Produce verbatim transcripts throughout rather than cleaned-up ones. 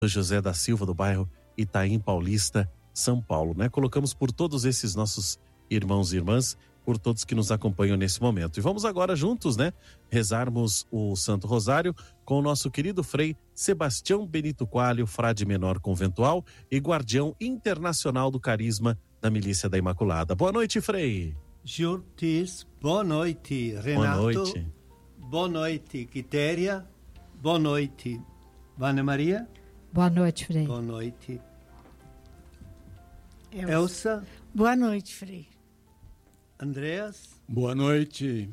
José da Silva, do bairro Itaim Paulista, São Paulo, né? Colocamos por todos esses nossos irmãos e irmãs, por todos que nos acompanham nesse momento. E vamos agora juntos, né? Rezarmos o Santo Rosário com o nosso querido Frei Sebastião Benito Coalho, frade menor conventual e guardião internacional do carisma da Milícia da Imaculada. Boa noite, Frei. Jurtis, boa noite, Renato. Boa noite. Boa noite, Quitéria. Boa noite, Vânia Maria. Boa noite, Frei. Boa noite, Elsa. Elsa. Boa noite, Frei. Andreas. Boa noite.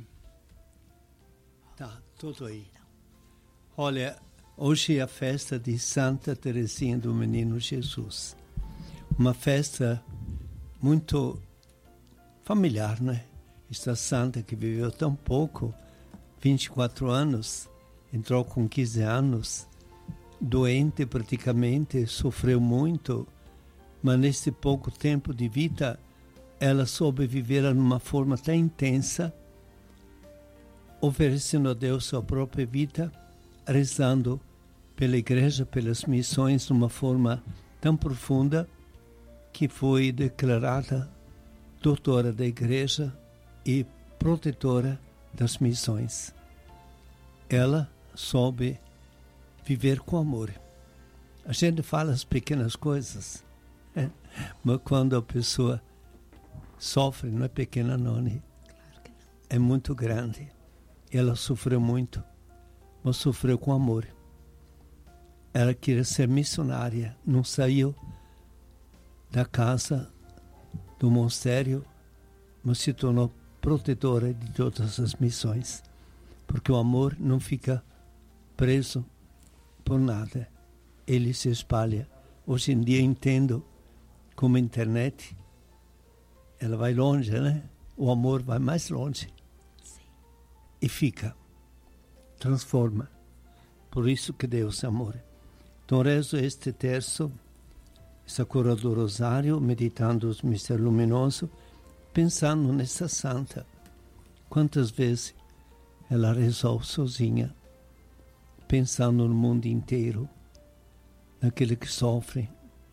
Tá, tudo aí. Olha, hoje é a festa de Santa Teresinha do Menino Jesus. Uma festa muito familiar, né? Esta santa que viveu tão pouco, vinte e quatro anos, entrou com quinze anos, doente praticamente, sofreu muito, mas nesse pouco tempo de vida, ela soube viver numa forma tão intensa, oferecendo a Deus sua própria vida, rezando pela igreja, pelas missões, de uma forma tão profunda, que foi declarada doutora da igreja e protetora das missões. Ela soube viver com amor. A gente fala as pequenas coisas, né? Mas quando a pessoa sofre, não é pequena não, né? Claro que não. É muito grande. Ela sofreu muito, mas sofreu com amor. Ela queria ser missionária, não saiu da casa do monastério, mas se tornou protetora de todas as missões, porque o amor não fica preso por nada, ele se espalha. Hoje em dia entendo como a internet, ela vai longe, né? O amor vai mais longe. Sim. E fica, transforma. Por isso que Deus é amor. Então rezo este terço, essa cura do rosário, meditando os mistérios luminosos, pensando nessa santa. Quantas vezes ela rezou sozinha, pensando no mundo inteiro, naquele que sofre.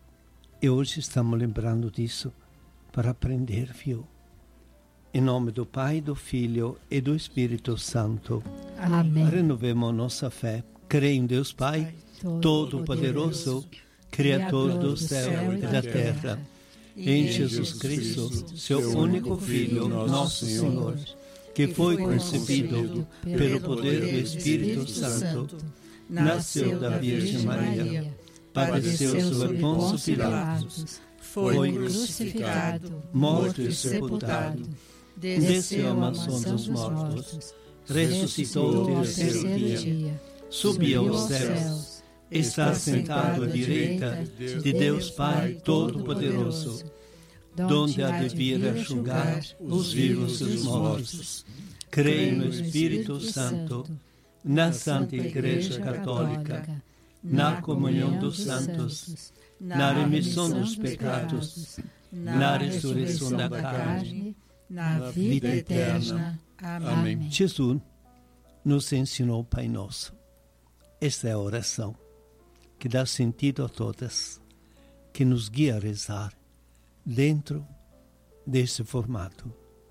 E hoje estamos lembrando disso para aprender, viu? Em nome do Pai, do Filho e do Espírito Santo. Amém. Renovemos nossa fé. Creio em Deus Pai, Todo-Poderoso, Criador do céu e da terra, e em Jesus Cristo, seu único Filho, nosso Senhor, que foi concebido pelo poder do Espírito Santo, nasceu da Virgem Maria, padeceu sob Pôncio Pilatos, foi crucificado, morto e sepultado, desceu à mansão dos mortos, ressuscitou ao terceiro dia, subiu aos céus, está sentado à direita de Deus Pai Todo-Poderoso, donde há de vir a julgar os vivos e os mortos. Creio no Espírito Santo, na Santa Igreja Católica, na comunhão dos santos, na remissão dos pecados, na ressurreição da carne, na vida eterna. Amém. Jesus nos ensinou o Pai Nosso. Esta é a oração que dá sentido a todas, que nos guia a rezar dentro desse formato.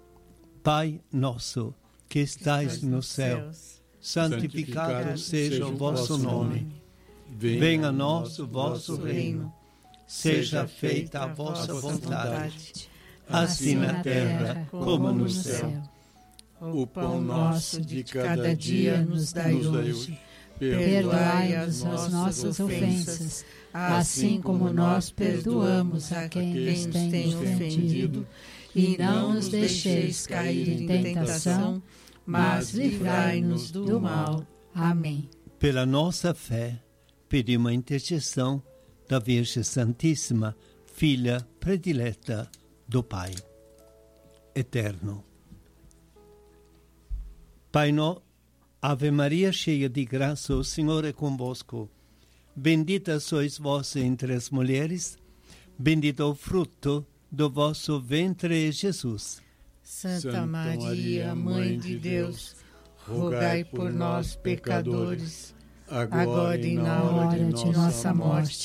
Pai nosso, que estais nos céus, santificado seja o vosso nome. Venha a nós o vosso reino. Seja feita a vossa vontade, assim na terra como no céu. O pão nosso de cada dia nos dai hoje. Perdoai-nos as nossas ofensas, assim como nós perdoamos a quem nos tem ofendido. E não nos deixeis cair em tentação, mas livrai-nos do mal. Amém. Pela nossa fé, pedimos a intercessão da Virgem Santíssima, Filha predileta do Pai Eterno. Pai nosso, Ave Maria, cheia de graça, o Senhor é convosco. Bendita sois vós entre as mulheres, bendito o fruto do vosso ventre, Jesus. Santa Maria, Mãe de Deus, rogai por nós, pecadores, agora e na hora de nossa morte.